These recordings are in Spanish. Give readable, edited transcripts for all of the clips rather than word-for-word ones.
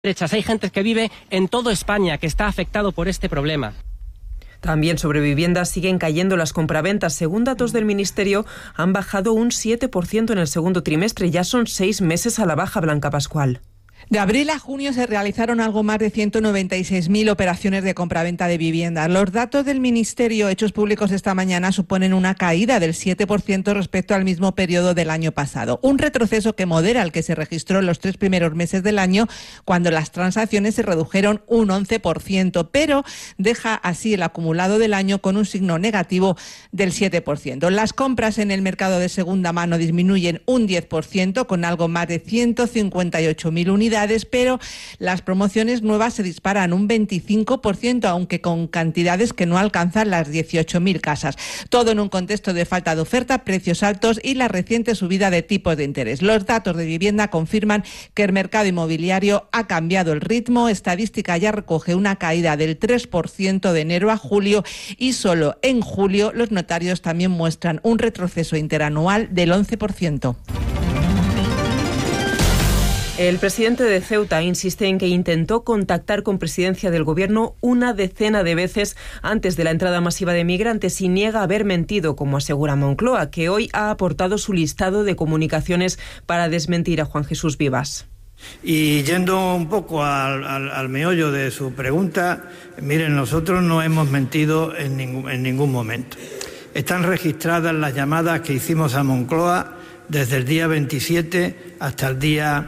Hay gente que vive en toda España que está afectado por este problema. También sobre viviendas siguen cayendo las compraventas. Según datos del Ministerio, han bajado un 7% en el segundo trimestre. Ya son 6 meses a la baja, Blanca Pascual. De abril a junio se realizaron algo más de 196.000 operaciones de compraventa de viviendas. Los datos del Ministerio hechos públicos esta mañana suponen una caída del 7% respecto al mismo periodo del año pasado. Un retroceso que modera el que se registró en los 3 primeros meses del año, cuando las transacciones se redujeron un 11%, pero deja así el acumulado del año con un signo negativo del 7%. Las compras en el mercado de segunda mano disminuyen un 10%, con algo más de 158.000 unidades, pero las promociones nuevas se disparan un 25%, aunque con cantidades que no alcanzan las 18.000 casas. Todo en un contexto de falta de oferta, precios altos y la reciente subida de tipos de interés. Los datos de vivienda confirman que el mercado inmobiliario ha cambiado el ritmo. Estadística ya recoge una caída del 3% de enero a julio y solo en julio los notarios también muestran un retroceso interanual del 11%. El presidente de Ceuta insiste en que intentó contactar con presidencia del gobierno una decena de veces antes de la entrada masiva de migrantes y niega haber mentido, como asegura Moncloa, que hoy ha aportado su listado de comunicaciones para desmentir a Juan Jesús Vivas. Y yendo un poco al meollo de su pregunta, miren, nosotros no hemos mentido en ningún momento. Están registradas las llamadas que hicimos a Moncloa desde el día 27 hasta el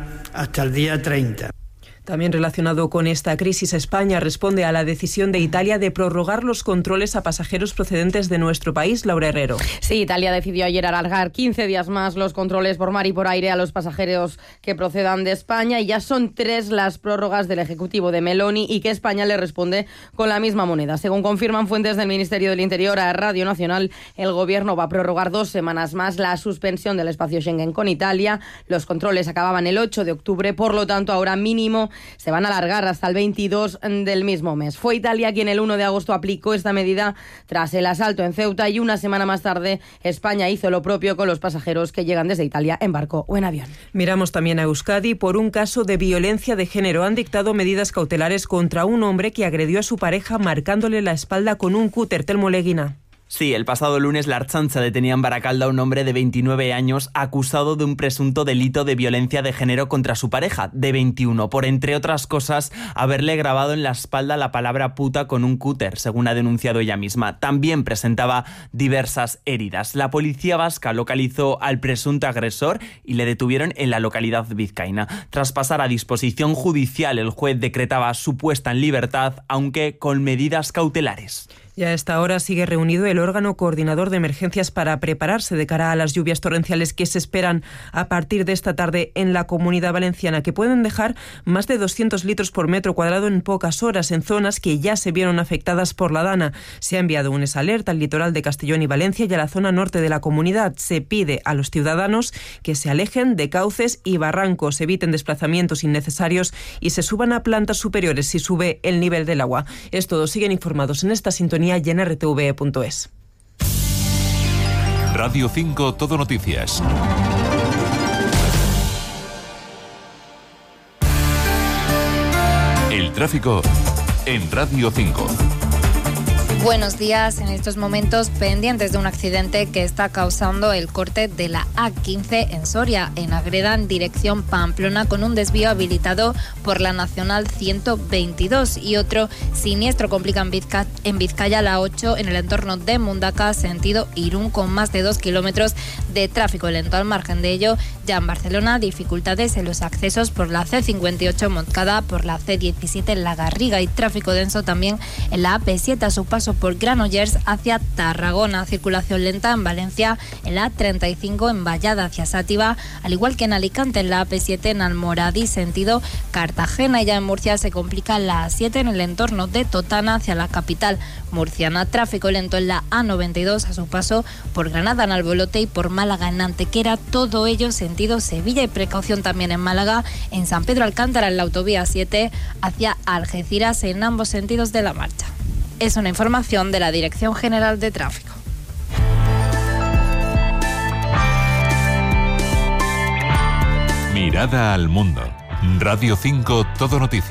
día 30. También relacionado con esta crisis, España responde a la decisión de Italia de prorrogar los controles a pasajeros procedentes de nuestro país. Laura Herrero. Sí, Italia decidió ayer alargar 15 días más los controles por mar y por aire a los pasajeros que procedan de España, y ya son 3 las prórrogas del Ejecutivo de Meloni y que España le responde con la misma moneda. Según confirman fuentes del Ministerio del Interior a Radio Nacional, el Gobierno va a prorrogar 2 semanas más la suspensión del espacio Schengen con Italia. Los controles acababan el 8 de octubre, por lo tanto ahora mínimo se van a alargar hasta el 22 del mismo mes. Fue Italia quien el 1 de agosto aplicó esta medida tras el asalto en Ceuta, y una semana más tarde España hizo lo propio con los pasajeros que llegan desde Italia en barco o en avión. Miramos también a Euskadi. Por un caso de violencia de género han dictado medidas cautelares contra un hombre que agredió a su pareja marcándole la espalda con un cúter. Telmo Leguina. Sí, el pasado lunes la Ertzaintza detenía en Baracalda a un hombre de 29 años acusado de un presunto delito de violencia de género contra su pareja, de 21, por, entre otras cosas, haberle grabado en la espalda la palabra puta con un cúter, según ha denunciado ella misma. También presentaba diversas heridas. La policía vasca localizó al presunto agresor y le detuvieron en la localidad vizcaína. Tras pasar a disposición judicial, el juez decretaba su puesta en libertad, aunque con medidas cautelares. Y a esta hora sigue reunido el órgano coordinador de emergencias para prepararse de cara a las lluvias torrenciales que se esperan a partir de esta tarde en la Comunidad Valenciana, que pueden dejar más de 200 litros por metro cuadrado en pocas horas en zonas que ya se vieron afectadas por la Dana. Se ha enviado un alerta al litoral de Castellón y Valencia y a la zona norte de la comunidad. Se pide a los ciudadanos que se alejen de cauces y barrancos, eviten desplazamientos innecesarios y se suban a plantas superiores si sube el nivel del agua. Es todo. Siguen informados en esta sintonía y en rtve.es. Radio 5 Todo Noticias. El tráfico en Radio 5. Buenos días. En estos momentos pendientes de un accidente que está causando el corte de la A15 en Soria, en Agreda, en dirección Pamplona, con un desvío habilitado por la Nacional 122, y otro siniestro complica en Vizcaya la 8 en el entorno de Mundaca, sentido Irún, con más de 2 kilómetros de tráfico lento. Al margen de ello, ya en Barcelona, dificultades en los accesos por la C58 en Montcada, por la C17 en La Garriga, y tráfico denso también en la AP7 a su paso por Granollers hacia Tarragona. Circulación lenta en Valencia en la A35 en Vallada hacia Sátiva, al igual que en Alicante en la AP7 en Almoradí sentido Cartagena, y ya en Murcia se complica la A7 en el entorno de Totana hacia la capital murciana. Tráfico lento en la A92 a su paso por Granada en Albolote y por Málaga en Antequera, todo ello sentido Sevilla, y precaución también en Málaga en San Pedro Alcántara en la autovía 7 hacia Algeciras en ambos sentidos de la marcha. Es una información de la Dirección General de Tráfico. Mirada al mundo. Radio 5 Todo Noticias.